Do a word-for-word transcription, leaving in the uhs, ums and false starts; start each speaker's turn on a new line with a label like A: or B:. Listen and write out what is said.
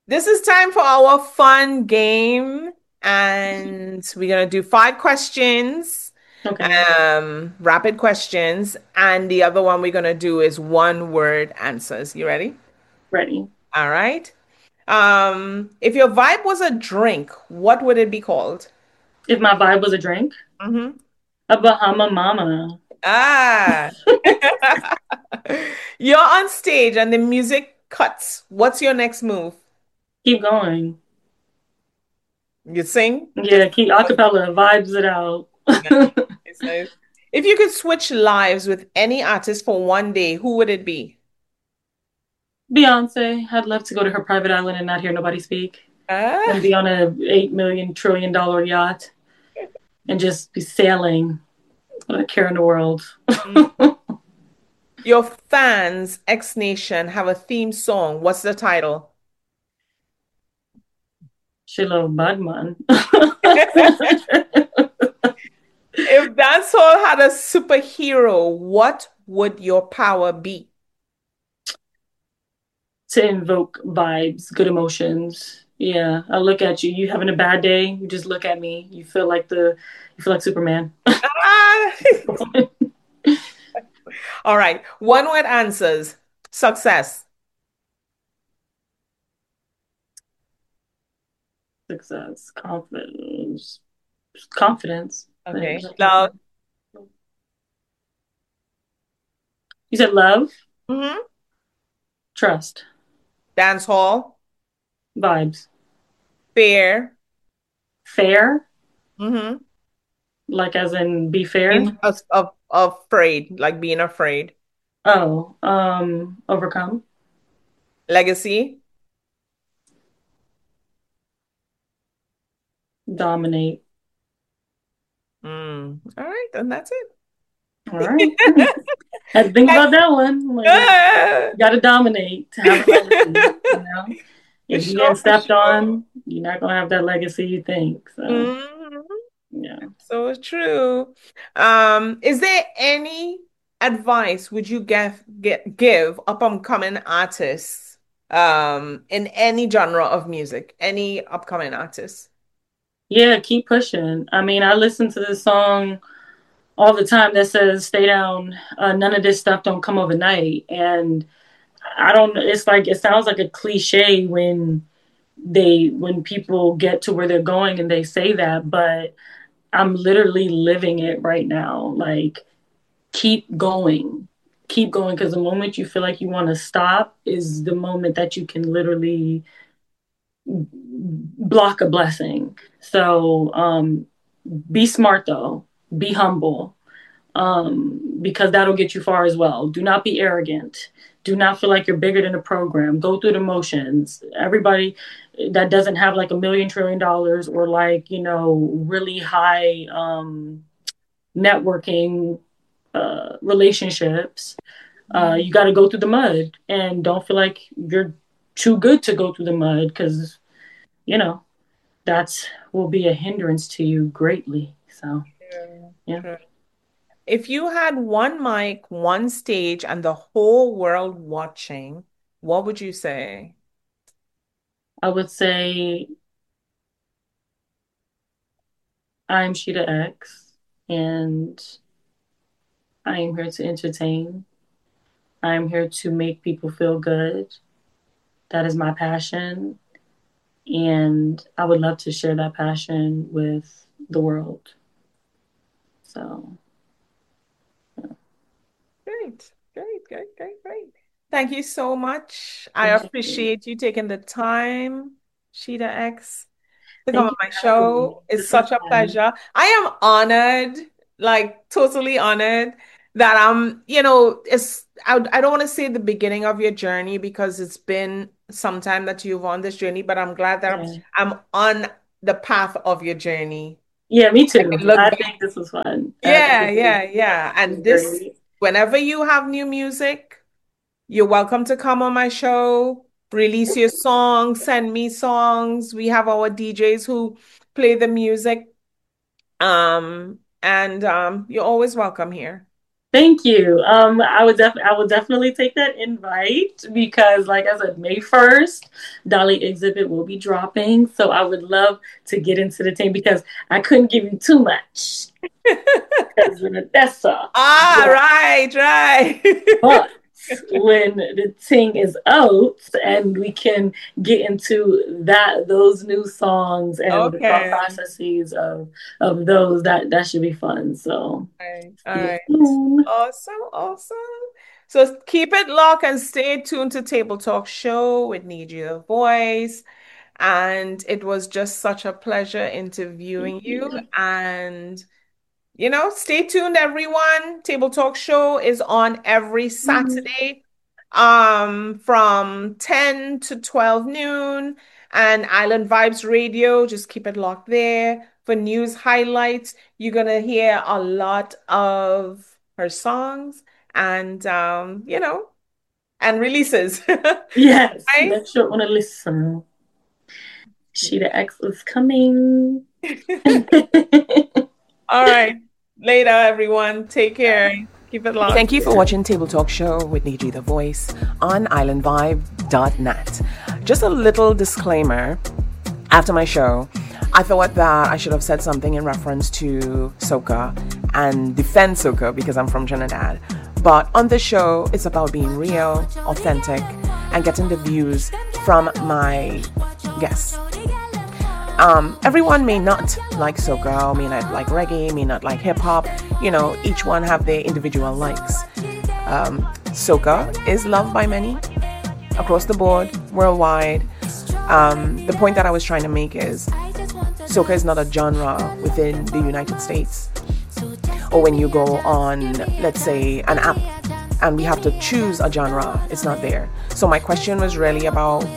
A: This is time for our fun game, and we're gonna do five questions,
B: Okay,
A: um, rapid questions, and the other one we're gonna do is one word answers. You ready?
B: ready.
A: All right. Um, if your vibe was a drink, what would it be called?
B: If my vibe was a drink,
A: Mm-hmm.
B: a Bahama Mama.
A: Ah. You're on stage and the music cuts. What's your next move?
B: Keep going.
A: You sing? Just
B: Yeah, keep acapella, vibes it out.
A: nice, nice. If you could switch lives with any artist for one day, who would it be?
B: Beyonce, I'd love to go to her private island and not hear nobody speak and
A: Ah,
B: be on a eight million trillion dollar yacht and just be sailing without a care in the world.
A: mm. Your fans, X Nation, have a theme song. What's the title?
B: Shiloh Budman.
A: If dancehall had a superhero, what would your power be?
B: To invoke vibes, good emotions. Yeah, I look at you. You having a bad day? You just look at me. You feel like the, you feel like Superman.
A: Ah! All right. One word answers. Success.
B: Success, confidence, confidence.
A: Okay. Love.
B: You said love,
A: Hmm.
B: trust,
A: Dance hall.
B: vibes,
A: Fear.
B: fair,
A: Hmm.
B: like as in be fair.
A: Being of, of, afraid, like being afraid.
B: Oh, um, overcome,
A: Legacy.
B: dominate.
A: Mm. All right, then that's
B: All right.
A: it.
B: Had to think about that one. Like, you
A: Ah,
B: gotta dominate to have a legacy. You know,
A: for
B: if you
A: sure,
B: getting
A: for
B: stepped
A: sure.
B: on, you're not gonna have that legacy you think. So,
A: Mhm.
B: yeah.
A: So true. Um, is there any advice would you give get give up and coming artists um in any genre of music, any upcoming artists?
B: Yeah, keep pushing. I mean, I listen to this song all the time that says "Stay down." Uh, none of this stuff don't come overnight, and I don't. It's like it sounds like a cliche when they when people get to where they're going and they say that, but I'm literally living it right now. Like keep going, keep going, because the moment you feel like you want to stop is the moment that you can literally block a blessing. So um, be smart though, be humble, um, because that'll get you far as well. Do not be arrogant. Do not feel like you're bigger than the program. Go through the motions. Everybody that doesn't have like a million trillion dollars or like, you know, really high um, networking uh, relationships, uh, you got to go through the mud and don't feel like you're too good to go through the mud because, you know, that's will be a hindrance to you greatly. So,
A: True,
B: yeah.
A: true. If you had one mic, one stage, and the whole world watching, what would you say?
B: I would say I'm Sheeta X, and I am here to entertain. I am here to make people feel good. That is my passion, and I would love to share that passion with the world. So,
A: Great, great, great, great, great. Thank you so much. I
B: thank you.
A: appreciate you taking the time, Sheeta X, to come on
B: Thank you
A: my
B: for having me.
A: show. It's
B: This was
A: such a
B: fun.
A: pleasure. I am honored, like totally honored that I'm, you know, it's I, I don't want to say the beginning of your journey because it's been some time that you've on this journey, but I'm glad that I'm
B: Yeah.
A: I'm on the path of your journey.
B: Yeah, me
A: I
B: too.
A: can look
B: I
A: back.
B: think this was fun. I think
A: Yeah,
B: this was,
A: yeah,
B: yeah,
A: yeah.
B: this
A: And
B: was
A: this,
B: great.
A: whenever you have new music, you're welcome to come on my show, release your songs, send me songs. We have our D Js who play the music. Um, and um, you're always welcome here.
B: Thank you. Um, I would def- I would definitely take that invite because, like I said, May first, Dolly Exhibit will be dropping. So I would love to get into the team because I couldn't give you too much because that's all.
A: Ah,
B: Yeah.
A: right, right.
B: But when the thing is out and we can get into that those new songs and the thought
A: Okay.
B: processes of of those, that that should be fun. So
A: All right. All
B: stay
A: right.
B: tuned.
A: Awesome. Awesome. So keep it locked and stay tuned to Table Talk Show with Need You Voice. And it was just such a pleasure interviewing you. And, you know, stay tuned, everyone. Table Talk Show is on every Saturday um, from ten to twelve noon. And Island Vibes Radio, just keep it locked there for news highlights. You're going to hear a lot of her songs and, um, you know, and releases.
B: Yes,
A: Right?
B: make sure want to listen. She the X is coming.
A: All right. Later, everyone. Take care. Keep it locked. Thank you for watching Table Talk Show with Niji the Voice on island vibe dot net. Just a little disclaimer after my show. I thought that I should have said something in reference to soca and defend soca because I'm from Trinidad. But on this show, it's about being real, authentic, and getting the views from my guests. Um, everyone may not like soca, may not like reggae, may not like hip hop. You know, each one have their individual likes. Um, soca is loved by many across the board, worldwide. Um, the point that I was trying to make is soca is not a genre within the United States. Or when you go on, let's say, an app and we have to choose a genre, it's not there. So my question was really about